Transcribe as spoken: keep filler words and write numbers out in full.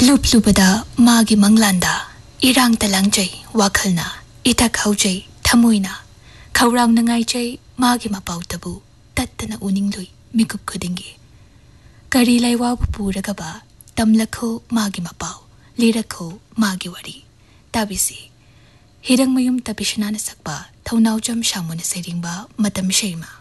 loop लुपदा मागी मंगलांदा इरांग तलांगजै वाखलना इथक हौजै थमोइना खौरांग नंगाइजै मागी मपाउतबु तत्तना उनिंगलुई मिकुप खुदिंगी करी लाइवाबु पुरगबा तमलखो मागी मपाउ लिरखो मागी वरी ताबिसी हिरंग मयुम तबिशनाना सकबा थौनाउजम शामुना सेरिंगबा मतम शेमा